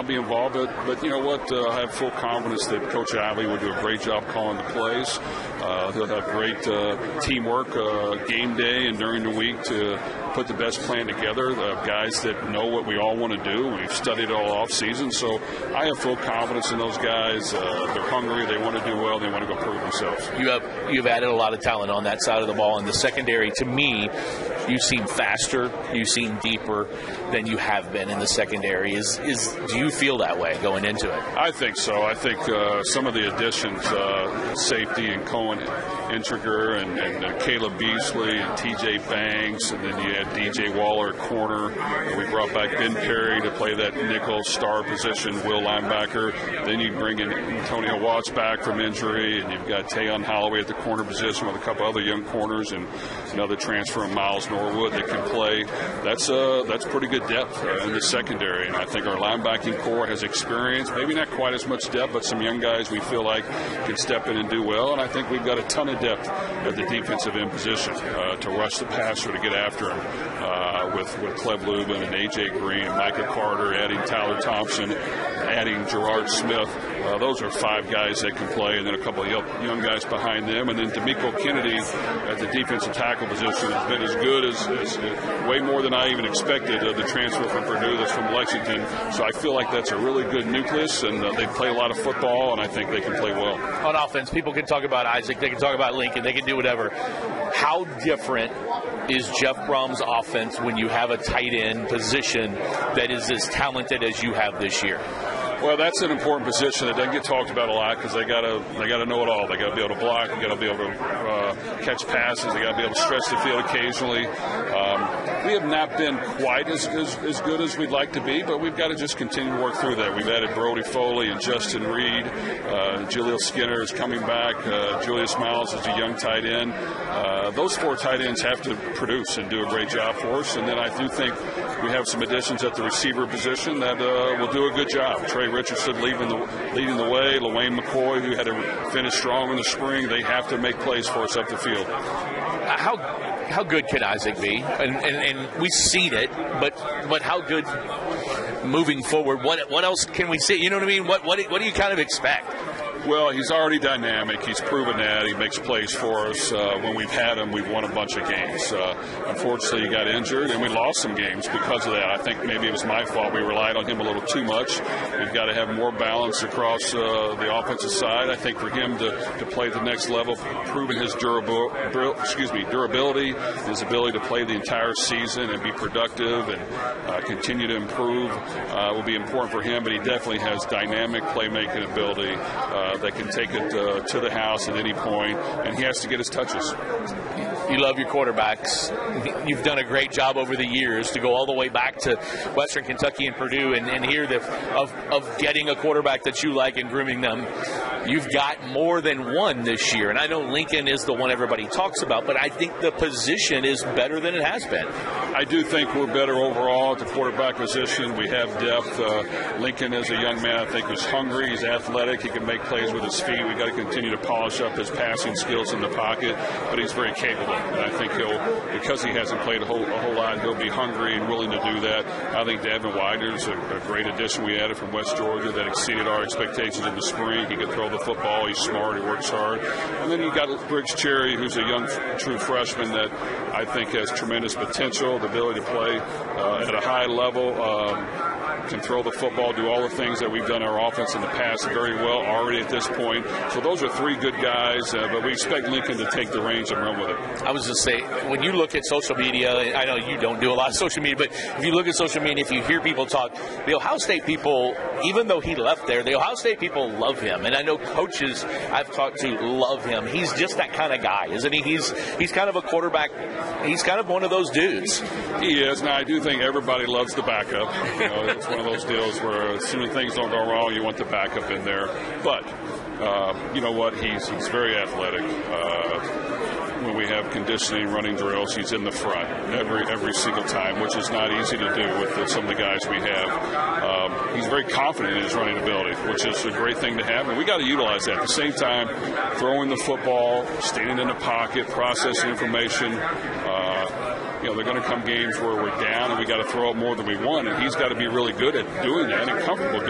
I'll be involved. But you know what? I have full confidence that Coach Ivey will do a great job calling the plays. He'll have great teamwork game day and during the week to put the best plan together. Guys that know what we all want to do. We've studied all off season, so I have full confidence in those guys. They're hungry. They want to do well. They want to go prove themselves. You've added a lot of talent on that side of the ball. In the secondary, to me, you seem faster, you seem deeper than you have been in the secondary. Do you feel that way going into it? I think so. I think some of the additions, safety and Cohen Intriger and Caleb Beasley and T.J. Banks, and then you had D.J. Waller at corner. We brought back Ben Perry to play that nickel star position, will linebacker. Then you bring in Antonio Watts back from injury, and you've got Tayon Holloway at the corner position with a couple other young corners and another transfer of Miles Norwood that can play. That's pretty good depth in the secondary, and I think our linebacking core has experience, maybe not quite as much depth, but some young guys we feel like can step in and do well, and I think we've got a ton of depth at the defensive end position to rush the passer, to get after him with Cleb Lubin and A.J. Green, Micah Carter, adding Tyler Thompson, adding Gerard Smith. Those are 5 guys that can play, and then a couple of young guys behind them. And then D'Amico Kennedy at the defensive tackle position has been as good as way more than I even expected. The transfer from Purdue that's from Lexington. So I feel like that's a really good nucleus, and they play a lot of football, and I think they can play well. On offense, people can talk about Isaac, they can talk about Lincoln, they can do whatever. How different is Jeff Brom's offense when you have a tight end position that is as talented as you have this year? Well, that's an important position that doesn't get talked about a lot because they gotta know it all. They gotta be able to block. They gotta be able to catch passes. They gotta be able to stretch the field occasionally. We have not been quite as good as we'd like to be, but we've got to just continue to work through that. We've added Brody Foley and Justin Reed. Jaleel Skinner is coming back. Julius Miles is a young tight end. Those 4 tight ends have to produce and do a great job for us. And then I do think we have some additions at the receiver position that will do a good job. Trey Richardson leading the way. LaWayne McCoy, who had to finish strong in the spring, they have to make plays for us up the field. How good can Isaac be? And we seed it, but how good moving forward? What else can we see? You know what I mean? What do you kind of expect? Well, he's already dynamic. He's proven that. He makes plays for us. When we've had him, we've won a bunch of games. Unfortunately, he got injured, and we lost some games because of that. I think maybe it was my fault. We relied on him a little too much. We've got to have more balance across the offensive side. I think for him to play the next level, proving his durability, his ability to play the entire season and be productive and continue to improve will be important for him. But he definitely has dynamic playmaking ability. That can take it to the house at any point, and he has to get his touches. You love your quarterbacks. You've done a great job over the years to go all the way back to Western Kentucky and Purdue and hear of getting a quarterback that you like and grooming them. You've got more than one this year, and I know Lincoln is the one everybody talks about, but I think the position is better than it has been. I do think we're better overall at the quarterback position. We have depth. Lincoln is a young man, I think, who's hungry. He's athletic. He can make plays with his feet. We've got to continue to polish up his passing skills in the pocket, but he's very capable. And I think because he hasn't played a whole lot, he'll be hungry and willing to do that. I think Davin Widener's a great addition we added from West Georgia that exceeded our expectations in the spring. He can throw the football. He's smart. He works hard. And then you got Briggs Cherry, who's a young, true freshman that I think has tremendous potential, the ability to play at a high level, can throw the football, do all the things that we've done in our offense in the past very well already at this point. So those are 3 good guys, but we expect Lincoln to take the reins and run with it. I was just saying, when you look at social media, I know you don't do a lot of social media, but if you look at social media, if you hear people talk, the Ohio State people, even though he left there, the Ohio State people love him. And I know coaches I've talked to love him. He's just that kind of guy, isn't he? He's kind of a quarterback. He's kind of one of those dudes. He is. Now, I do think everybody loves the backup. It's one of those deals where as soon as things don't go wrong, you want the backup in there. But you know what? He's very athletic. When we have conditioning, running drills, he's in the front every single time, which is not easy to do with some of the guys we have. He's very confident in his running ability, which is a great thing to have, and we got to utilize that. At the same time, throwing the football, standing in the pocket, processing information. They're going to come games where we're down and we got to throw up more than we want, and he's got to be really good at doing that and comfortable doing